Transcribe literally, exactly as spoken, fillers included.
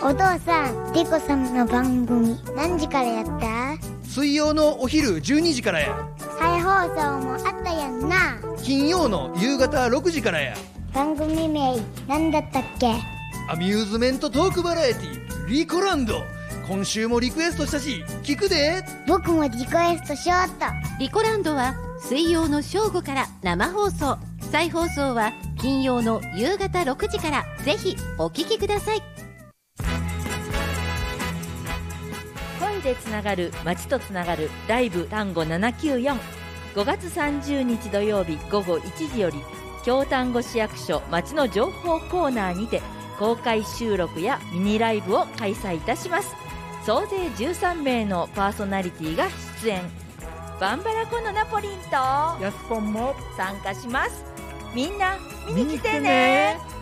お父さん、リコさんの番組何時からやった？ 水曜のお昼じゅうにじからや。 再放送もあったやんな。 金曜の夕方ろくじからや。 番組名何だったっけ？ アミューズメントトークバラエティリコランド。今週もリクエストしたし聞くで。 僕もリクエストしようっと。 リコランドは水曜の正午から生放送、再放送は金曜の夕方ろくじから。ぜひお聞きください。 声でつながる、街とつながるライブ単語ななきゅうよん。ごがつさんじゅうにち土曜日ごごいちじより京丹後市役所街の情報コーナーにて公開収録やミニライブを開催いたします。総勢じゅうさんめいのパーソナリティが出演。バンバラコのナポリンとヤスポンも参加します。みんな見に来てね。